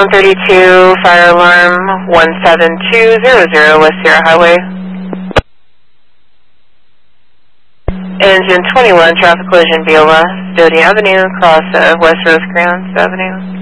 132, fire alarm 17200 West Sierra Highway. Engine 21, traffic collision Viola, Stody Avenue, across West Rosecrans Avenue.